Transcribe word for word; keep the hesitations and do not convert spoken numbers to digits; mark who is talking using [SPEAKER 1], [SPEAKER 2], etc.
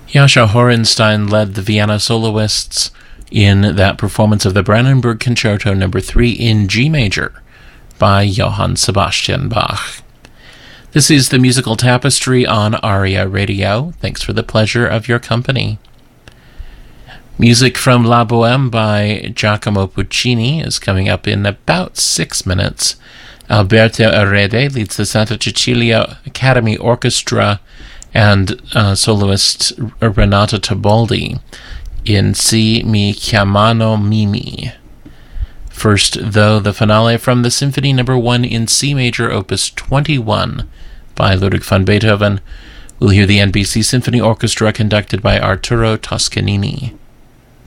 [SPEAKER 1] Jascha Horenstein led the Vienna soloists in that performance of the Brandenburg Concerto number three in G major by Johann Sebastian Bach. This is the Musical Tapestry on Aria Radio. Thanks for the pleasure of your company. Music from La Bohème by Giacomo Puccini is coming up in about six minutes. Alberto Erede leads the Santa Cecilia Academy Orchestra and uh, soloist Renata Tebaldi in Si mi chiamano Mimi. First, though, the finale from the Symphony Number One in C Major, Opus twenty-one, by Ludwig van Beethoven. We'll hear the N B C Symphony Orchestra conducted by Arturo Toscanini.